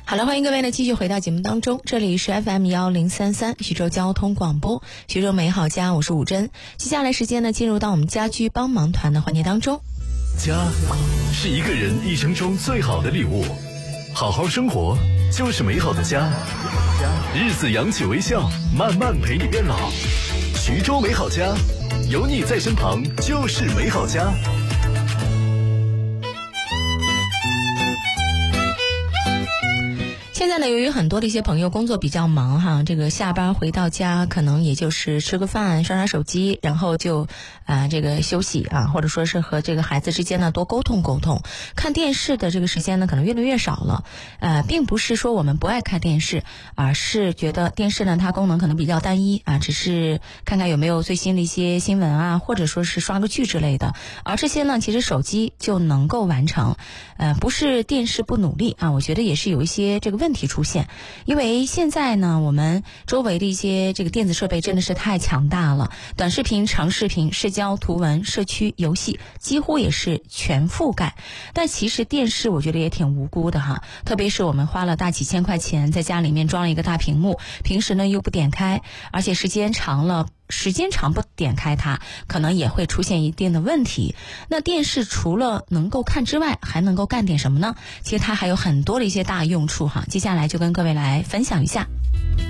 好了，欢迎各位呢继续回到节目当中，这里是 FM1033 徐州交通广播，徐州美好家，我是武珍。接下来时间呢，进入到我们家居帮忙团的环节当中。 家是一个人一生中最好的礼物，好好生活就是美好的家。日子扬起微笑，慢慢陪你变老。徐州美好家，有你在身旁就是美好家。 现在呢，由于很多的一些朋友工作比较忙哈，这个下班回到家可能也就是吃个饭、刷刷手机，然后就这个休息啊，或者说是和这个孩子之间呢多沟通沟通。看电视的这个时间呢可能越来越少了，并不是说我们不爱看电视，而是觉得电视呢它功能可能比较单一啊，只是看看有没有最新的一些新闻啊，或者说是刷个剧之类的。而这些呢，其实手机就能够完成，不是电视不努力啊，我觉得也是有一些这个问题出现。因为现在呢，我们周围的一些这个电子设备真的是太强大了，短视频、长视频、社交、图文、社区、游戏几乎也是全覆盖。但其实电视我觉得也挺无辜的哈，特别是我们花了大几千块钱在家里面装了一个大屏幕，平时呢又不点开，而且时间长不点开它，可能也会出现一定的问题。那电视除了能够看之外，还能够干点什么呢？其实它还有很多的一些大用处哈，接下来就跟各位来分享一下。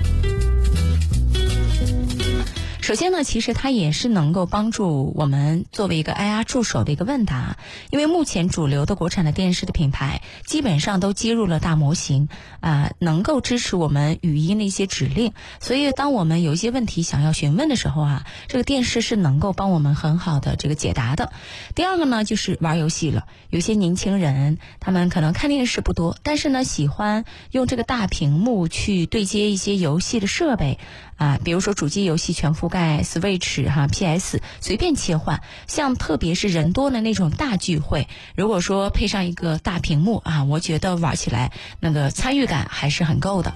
首先呢，其实它也是能够帮助我们作为一个 IR 助手的一个问答，因为目前主流的国产的电视的品牌基本上都接入了大模型，能够支持我们语音的一些指令，所以当我们有一些问题想要询问的时候啊，这个电视是能够帮我们很好的这个解答的。第二个呢，就是玩游戏了。有些年轻人他们可能看电视不多，但是呢喜欢用这个大屏幕去对接一些游戏的设备比如说主机游戏全覆盖 Switch PS 随便切换，像特别是人多的那种大聚会，如果说配上一个大屏幕我觉得玩起来那个参与感还是很够的。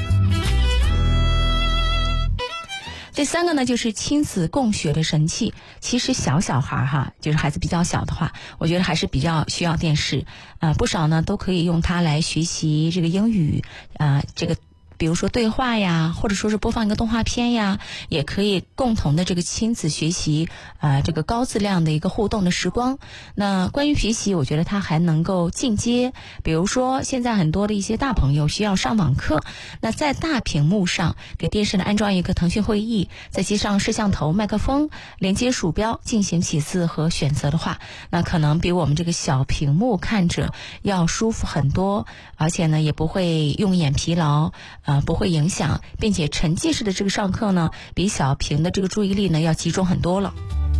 第三个呢，就是亲子共学的神器。其实小孩就是孩子比较小的话，我觉得还是比较需要电视不少呢都可以用它来学习这个英语这个比如说对话呀，或者说是播放一个动画片呀，也可以共同的这个亲子学习这个高质量的一个互动的时光。那关于学习，我觉得它还能够进阶，比如说现在很多的一些大朋友需要上网课，那在大屏幕上给电视呢安装一个腾讯会议，再接上摄像头、麦克风，连接鼠标进行写字和选择的话，那可能比我们这个小屏幕看着要舒服很多，而且呢也不会用眼疲劳不会影响，并且沉浸式的这个上课呢，比小屏的这个注意力呢要集中很多了。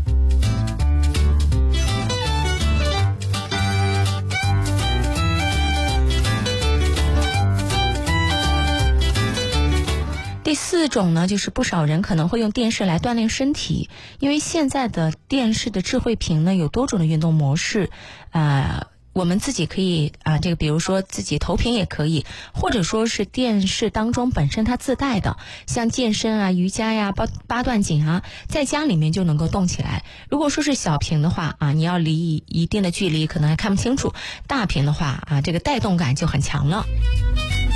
第四种呢，就是不少人可能会用电视来锻炼身体，因为现在的电视的智慧屏呢有多种的运动模式我们自己可以这个比如说自己投屏也可以，或者说是电视当中本身它自带的，像健身瑜伽呀、八段锦在家里面就能够动起来。如果说是小屏的话你要离一定的距离可能还看不清楚，大屏的话这个带动感就很强了。